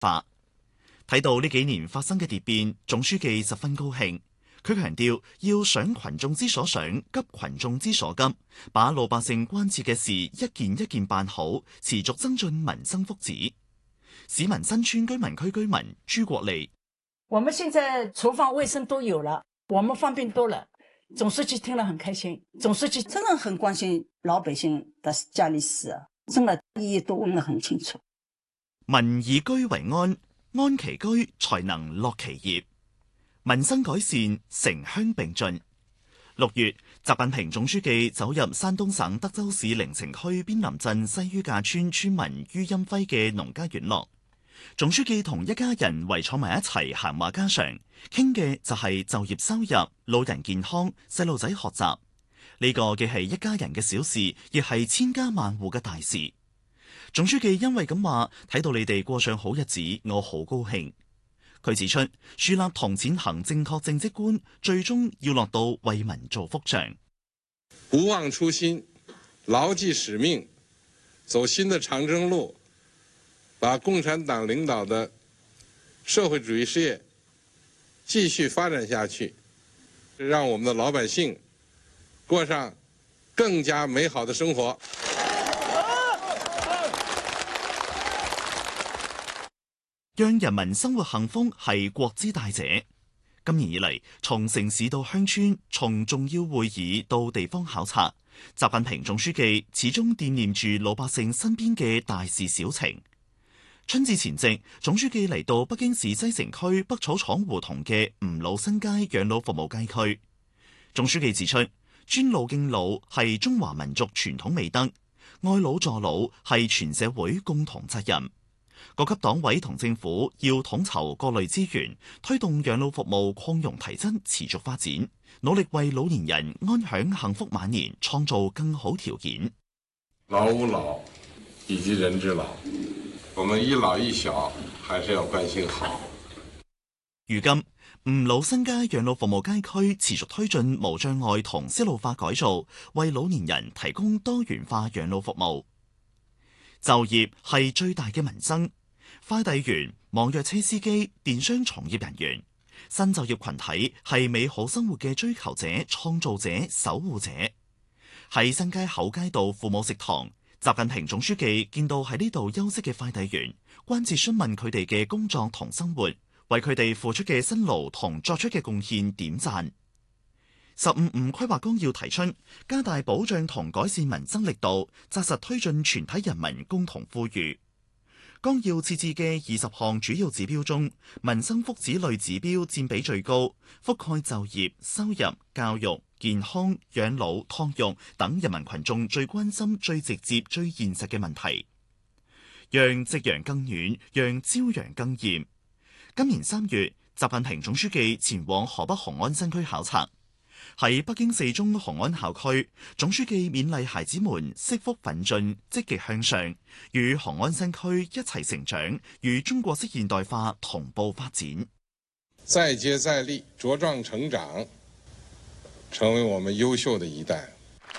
化。睇到呢幾年發生嘅蝶變，總書記十分高興。佢強調要想群眾之所想，急群眾之所急，把老百姓關切嘅事一件一件辦好，持續增進民生福祉。市民新村居民區居民朱國利： 我們現在廚房衛生都有了，我們方便多了。總書記聽了很開心，總書記真的很關心老百姓的家裏事，真的意義都問得很清楚。 民以居為安，安其居才能樂其業。民生改善，城鄉並進。6月，習近平總書記走入山東省德州市靈城區邊林鎮西于架村村民于欽輝嘅農家院落。總書記同一家人圍坐埋一齊閒話家常，傾嘅就係就業收入、老人健康、細路仔學習。呢個既係一家人嘅小事，亦係千家萬戶嘅大事。總書記因為咁話，睇到你哋過上好日子，我好高興。佢指出，樹立同踐行正確政績觀，最終要落到為民造福上。 不忘初心，牢記使命，走新的長征路，把共產黨領導的社會主義事業繼續發展下去，讓我們的老百姓過上更加美好的生活。 讓人民生活幸福係國之大者。今年以嚟，從城市到鄉村，從重要會議到地方考察，習近平總書記始終惦念住老百姓身邊嘅大事小情。春節前夕，總書記嚟到北京市西城區北草廠胡同嘅吳老新街養老服務街區。總書記指出，尊老敬老係中華民族傳統美德，愛老助老係全社會共同責任。各級黨委同政府要統籌各類資源，推動養老服務擴容提質、持續發展，努力為老年人安享幸福晚年創造更好條件。 老吾老，以及人之老，我們一老一小還是要關心好。 如今，吳老新街養老服務街區持續推進無障礙同絲路化改造，為老年人提供多元化養老服務。就業係最大嘅民生，快遞員、網約車司機、電商從業人員，新就業群體係美好生活嘅追求者、創造者、守護者。喺新街口街道父母食堂，習近平總書記見到喺呢度休息嘅快遞員，關切詢問佢哋嘅工作同生活，為佢哋付出嘅辛勞同作出嘅貢獻點讚。15五規劃綱要提出，加大保障同改善民生力度，紮實推進全體人民共同富裕。綱要設置嘅20項主要指標中，民生福祉類指標佔比最高，覆蓋就業、收入、教育、健康、養老、託育等人民群眾最關心、最直接、最現實嘅問題。讓夕陽更遠，讓朝陽更艷。今年3月，習近平總書記前往河北雄安新區考察。喺北京市中雄安校區，總書記勉勵孩子們惜福奮進、積極向上，與雄安新區一齊成長，與中國式現代化同步發展。 再接再厲，茁壯成長，成為我們優秀的一代。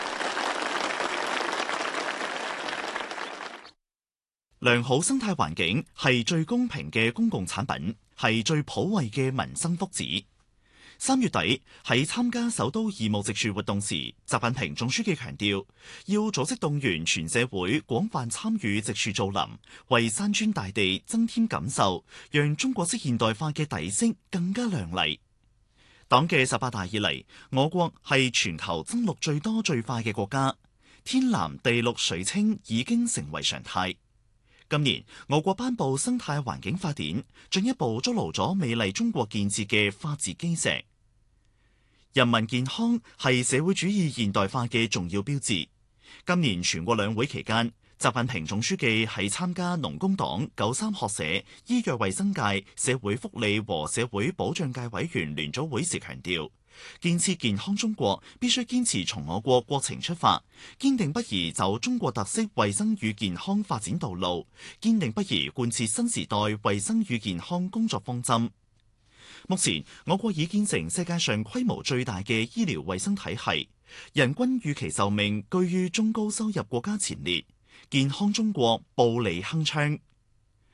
良好生態環境係最公平嘅公共產品，係最普惠嘅民生福祉。3月底喺參加首都義務植樹活動時，習近平總書記強調，要組織動員全社會廣泛參與植樹造林，為山川大地增添感受，讓中國式現代化嘅底色更加亮麗。黨嘅18大以嚟，我國係全球增綠最多最快嘅國家，天藍地綠水清已經成為常態。今年，我國頒布生態環境法典，進一步築牢咗美麗中國建設嘅法治基石。人民健康係社會主義現代化嘅重要標誌。今年全國兩會期間，習近平總書記喺參加農工黨、93學社、醫藥衛生界、社會福利和社會保障界委員聯組會時強調，建設健康中國必須堅持從我國國情出發，堅定不移走中國特色衛生與健康發展道路，堅定不移貫徹新時代衛生與健康工作方針。目前，我國已建成世界上規模最大嘅醫療衛生體系，人均預期壽命居於中高收入國家前列，健康中國步履鏗鏘。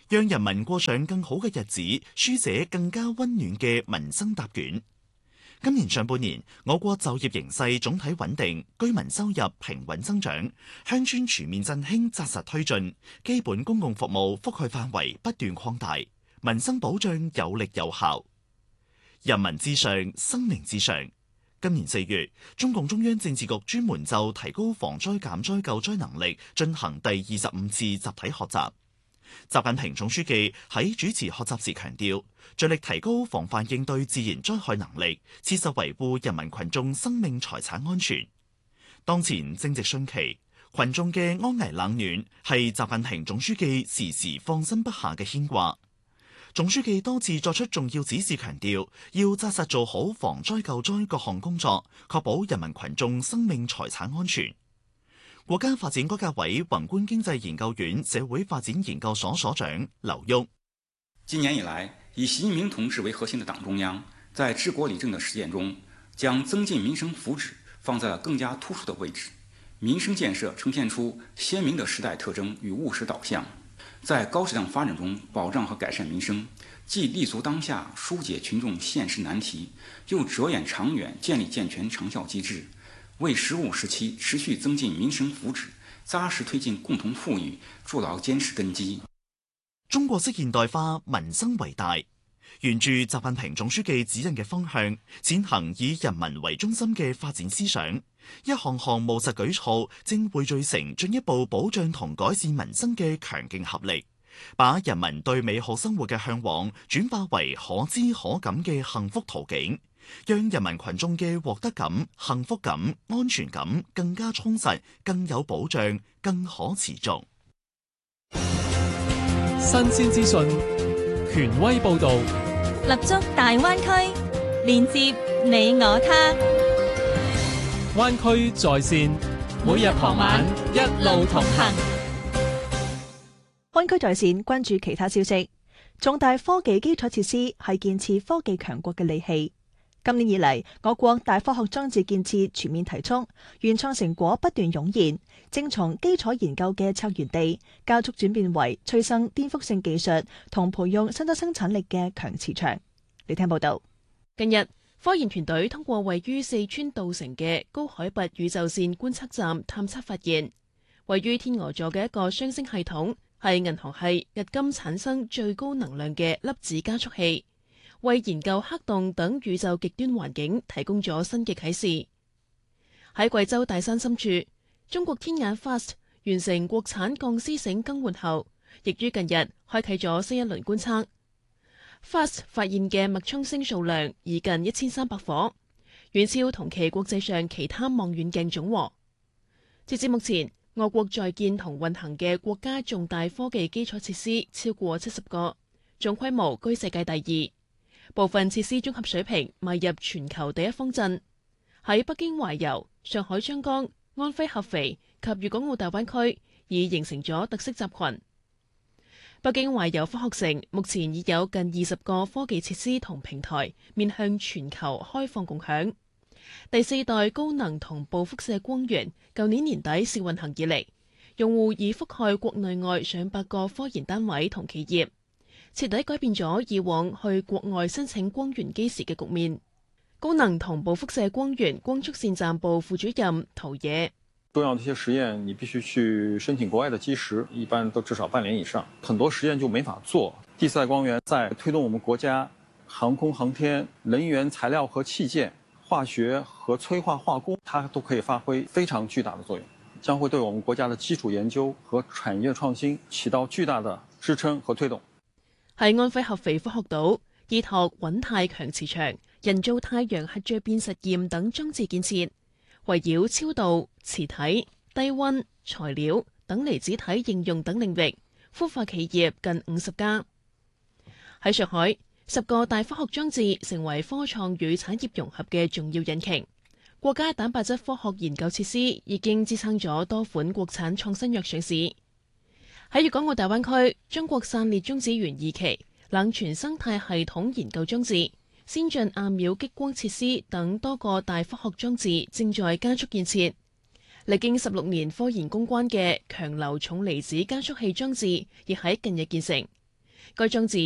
讓人民過上更好嘅日子，書寫更加溫暖嘅民生答卷。今年上半年，我國就業形勢總體穩定，居民收入平穩增長，鄉村全面振興紮實推進，基本公共服務覆蓋範圍不斷擴大，民生保障有力有效。人民至上，生命至上。今年4月，中共中央政治局專門就提高防災減災救災能力進行第25次集體學習。習近平總書記喺主持學習時強調，着力提高防範應對自然災害能力，切實維護人民群眾生命財產安全。當前正值汛期，群眾嘅安危冷暖係習近平總書記時時放心不下嘅牽掛。總書記多次作出重要指示，強調要紮實做好防災救災各項工作，確保人民群眾生命財產安全。國家發展改革委宏觀經濟研究院社會發展研究所所長劉旭： 今年以來，以習近平同志為核心的黨中央，在治國理政的實踐中，將增進民生福祉放在了更加突出的位置，民生建設呈現出鮮明的時代特徵與務實導向，在高質量發展中保障和改善民生，既立足當下疏解群眾現實難題，又着眼長遠建立健全長效機制，為15時期持續增進民生福祉、紮實推進共同富裕築牢堅實根基。 中國式現代化，民生為大，沿住習近平總書記指引嘅方向，踐行以人民為中心嘅發展思想，一項項務實舉措正匯聚成進一步保障同改善民生嘅強勁合力，把人民對美好生活嘅向往轉化為可知可感嘅幸福途徑，讓人民群眾嘅獲得感、幸福感、安全感更加充實、更有保障、更可持續。 新鮮資訊，權威報導， 立足大灣區，連接你我他。 灣區在線，每日傍晚一路同行。 灣區在線關注其他消息。重大科技基礎設施係建設科技強國嘅利器。今年以嚟，我國大科學裝置建設全面提速，原創成果不斷湧現，正從基礎研究嘅策源地，加速轉變為催生顛覆性技術同培養新增生產力嘅強磁場。你聽報道。 近日，科研團隊通過位於四川稻城嘅高海拔宇宙線觀測站探測發現，位於天鵝座嘅一個雙星系統係銀河系迄今產生最高能量嘅粒子加速器，為研究黑洞等宇宙極端環境提供咗新嘅啟示。喺貴州大山深處，中國天眼 FAST 完成國產鋼絲繩更換後，亦於近日開啟咗新一輪觀測。FAST 發現嘅脈衝星數量已近1300顆，遠超同期國際上其他望遠鏡總和。截至目前，我國在建同運行嘅國家重大科技基礎設施超過70個，總規模居世界第2。部分設施綜合水平邁入全球第一方陣。喺北京懷柔、上海張江、安徽合肥及粵港澳大灣區已形成咗特色集群。北京懷柔科學城目前已有近20個科技設施同平台面向全球開放共享。第4代高能同步輻射光源舊年年底試運行以嚟，用戶已覆蓋國內外上百個科研單位同企業，徹底改變咗以往去國外申請光源機時嘅局面。高能同步輻射光源光速線站部副主任陶野： 重要的一些實驗，你必須去申請國外的基石，一般都至少半年以上，很多實驗就沒法做。第4代光源在推動我們國家航空航天、能源材料和器件、化學和催化化工，它都可以發揮非常巨大的作用，將會對我們國家的基礎研究和產業創新起到巨大的支撐和推動。 喺安徽合肥科學島，依託穩態強磁場、人造太陽核聚變實驗等裝置建設，圍繞超導、磁體、低溫、材料等離子體應用等領域，孵化企業近50家。喺上海，10個大科學裝置成為科創與產業融合嘅重要引擎。國家蛋白質科學研究設施已經支撐咗多款國產創新藥上市。喺粵港澳大灣區，中國散裂中子源2期、冷傳生態系統研究裝置、先進亞秒激光設施等多個大科學裝置正在加速建設。歷經16年科研攻關嘅強流重離子加速器裝置亦喺近日建成。 該裝置